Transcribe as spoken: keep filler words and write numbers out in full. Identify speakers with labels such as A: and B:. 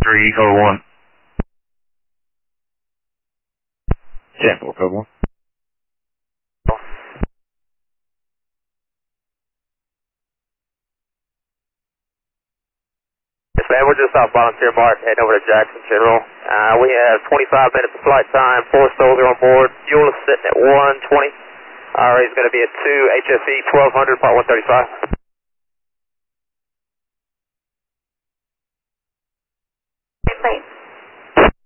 A: three, code one. ten four, code one.
B: Yes, man, we're just off Volunteer Mark, heading over to Jackson General. Uh, we have twenty-five minutes of flight time, four soldier on board. Fuel is sitting at one twenty. R A is going to be at two, H S E twelve hundred, part one thirty-five.